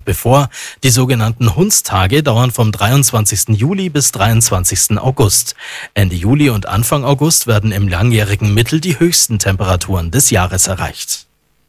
bevor. Die sogenannten Hundstage dauern vom 23. Juli bis 23. August. Ende Juli und Anfang August werden im langjährigen Mittel die höchsten Temperaturen des Jahres erreicht.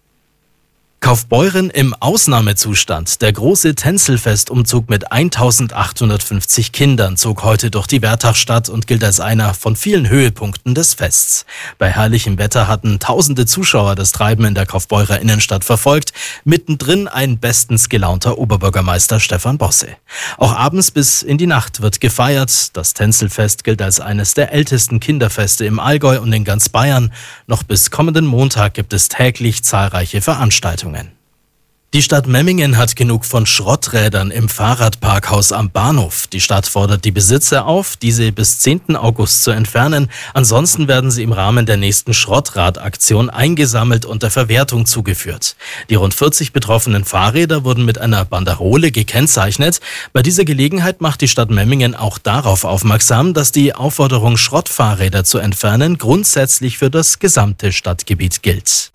Kaufbeuren im Ausnahmezustand. Der große Tänzelfestumzug mit 1850 Kindern zog heute durch die Wertachstadt und gilt als einer von vielen Höhepunkten des Fests. Bei herrlichem Wetter hatten tausende Zuschauer das Treiben in der Kaufbeurer Innenstadt verfolgt. Mittendrin ein bestens gelaunter Oberbürgermeister Stefan Bosse. Auch abends bis in die Nacht wird gefeiert. Das Tänzelfest gilt als eines der ältesten Kinderfeste im Allgäu und in ganz Bayern. Noch bis kommenden Montag gibt es täglich zahlreiche Veranstaltungen. Die Stadt Memmingen hat genug von Schrotträdern im Fahrradparkhaus am Bahnhof. Die Stadt fordert die Besitzer auf, diese bis 10. August zu entfernen. Ansonsten werden sie im Rahmen der nächsten Schrottradaktion eingesammelt und der Verwertung zugeführt. Die rund 40 betroffenen Fahrräder wurden mit einer Banderole gekennzeichnet. Bei dieser Gelegenheit macht die Stadt Memmingen auch darauf aufmerksam, dass die Aufforderung, Schrottfahrräder zu entfernen, grundsätzlich für das gesamte Stadtgebiet gilt.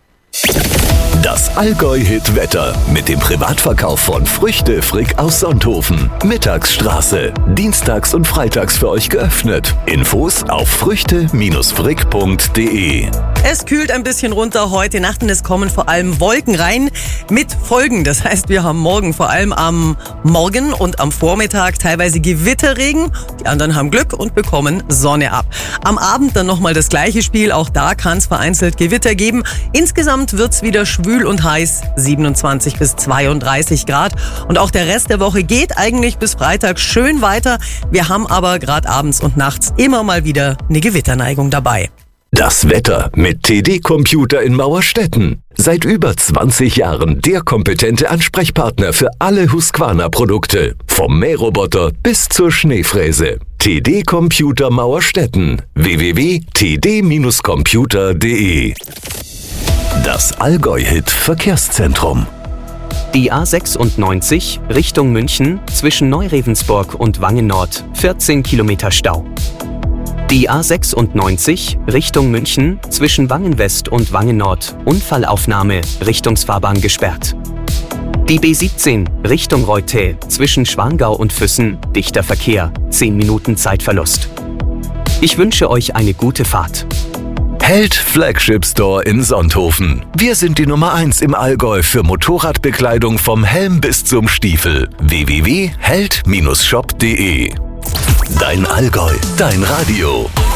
Das Allgäu-Hit-Wetter mit dem Privatverkauf von Früchte Frick aus Sonthofen. Mittagsstraße. Dienstags und freitags für euch geöffnet. Infos auf früchte-frick.de. Es kühlt ein bisschen runter heute Nacht und es kommen vor allem Wolken rein mit Folgen. Das heißt, wir haben morgen vor allem am Morgen und am Vormittag teilweise Gewitterregen. Die anderen haben Glück und bekommen Sonne ab. Am Abend dann nochmal das gleiche Spiel. Auch da kann es vereinzelt Gewitter geben. Insgesamt wird es wieder schwül und heiß, 27 bis 32 Grad. Und auch der Rest der Woche geht eigentlich bis Freitag schön weiter. Wir haben aber gerade abends und nachts immer mal wieder eine Gewitterneigung dabei. Das Wetter mit TD Computer in Mauerstetten. Seit über 20 Jahren der kompetente Ansprechpartner für alle Husqvarna-Produkte. Vom Mähroboter bis zur Schneefräse. TD Computer Mauerstetten. www.td-computer.de. Das Allgäu-Hit Verkehrszentrum. Die A96 Richtung München zwischen Neu-Ravensburg und Wangen Nord 14 Kilometer Stau. Die A96 Richtung München zwischen Wangen West und Wangen Nord Unfallaufnahme Richtungsfahrbahn gesperrt. Die B17 Richtung Reutte zwischen Schwangau und Füssen dichter Verkehr 10 Minuten Zeitverlust. Ich wünsche euch eine gute Fahrt. Held Flagship Store in Sonthofen. Wir sind die Nummer 1 im Allgäu für Motorradbekleidung vom Helm bis zum Stiefel. www.held-shop.de. Dein Allgäu, dein Radio.